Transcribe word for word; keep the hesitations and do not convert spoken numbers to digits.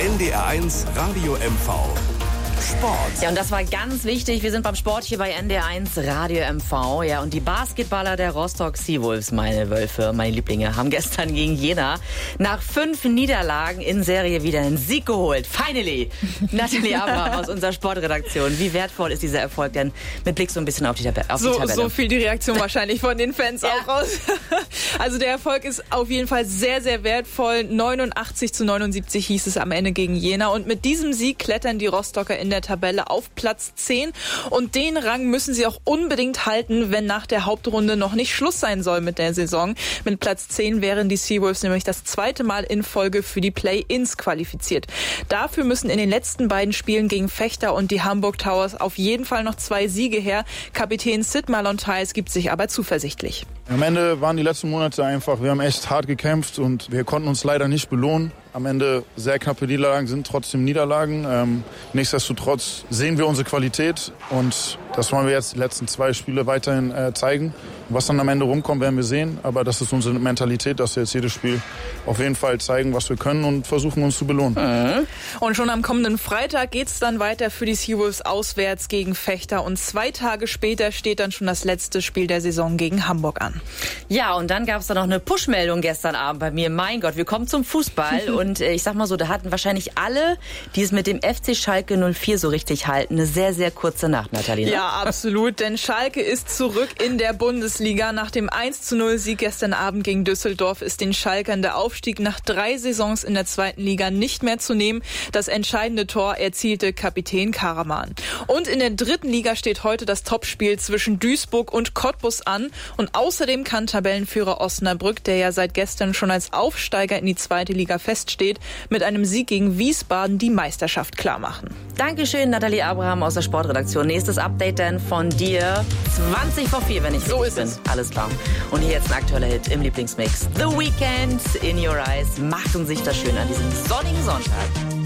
N D R eins Radio M V. Sport. Ja, und das war ganz wichtig. Wir sind beim Sport hier bei N D R eins Radio M V. Ja, und die Basketballer der Rostock Seawolves, meine Wölfe, meine Lieblinge, haben gestern gegen Jena nach fünf Niederlagen in Serie wieder einen Sieg geholt. Finally! Nathalie Abraham aus unserer Sportredaktion. Wie wertvoll ist dieser Erfolg denn mit Blick so ein bisschen auf die, Tab- auf so, die Tabelle? So viel die Reaktion wahrscheinlich von den Fans ja. auch raus. Also der Erfolg ist auf jeden Fall sehr, sehr wertvoll. neunundachtzig zu neunundsiebzig hieß es am Ende gegen Jena. Und mit diesem Sieg klettern die Rostocker in der Tabelle auf Platz zehn. Und den Rang müssen sie auch unbedingt halten, wenn nach der Hauptrunde noch nicht Schluss sein soll mit der Saison. Mit Platz zehn wären die Seawolves nämlich das zweite Mal in Folge für die Play-Ins qualifiziert. Dafür müssen in den letzten beiden Spielen gegen Fechter und die Hamburg Towers auf jeden Fall noch zwei Siege her. Kapitän Sid Malontais gibt sich aber zuversichtlich. Am Ende waren die letzten Monate einfach, wir haben echt hart gekämpft und wir konnten uns leider nicht belohnen. Am Ende sehr knappe Niederlagen sind trotzdem Niederlagen. Ähm, nichtsdestotrotz sehen wir unsere Qualität und das wollen wir jetzt die letzten zwei Spiele weiterhin äh, zeigen. Was dann am Ende rumkommt, werden wir sehen. Aber das ist unsere Mentalität, dass wir jetzt jedes Spiel auf jeden Fall zeigen, was wir können und versuchen, uns zu belohnen. Mhm. Und schon am kommenden Freitag geht's dann weiter für die Seawolves auswärts gegen Fechter. Und zwei Tage später steht dann schon das letzte Spiel der Saison gegen Hamburg an. Ja, und dann gab's da noch eine Push-Meldung gestern Abend bei mir. Mein Gott, wir kommen zum Fußball. Und äh, ich sag mal so, da hatten wahrscheinlich alle, die es mit dem F C Schalke null vier so richtig halten, eine sehr, sehr kurze Nacht, Nathalie. Ne? Ja, absolut. Denn Schalke ist zurück in der Bundesliga. Nach dem eins zu null Sieg gestern Abend gegen Düsseldorf ist den Schalkern der Aufstieg nach drei Saisons in der zweiten Liga nicht mehr zu nehmen. Das entscheidende Tor erzielte Kapitän Karaman. Und in der dritten Liga steht heute das Topspiel zwischen Duisburg und Cottbus an. Und außerdem kann Tabellenführer Osnabrück, der ja seit gestern schon als Aufsteiger in die zweite Liga feststeht, mit einem Sieg gegen Wiesbaden die Meisterschaft klarmachen. Dankeschön, Nathalie Abraham aus der Sportredaktion. Nächstes Update dann von dir. zwanzig vor vier, wenn ich so richtig ist bin. es. Alles klar. Und hier jetzt ein aktueller Hit im Lieblingsmix. The Weeknd, In Your Eyes. Macht uns sich das schön an diesem sonnigen Sonntag.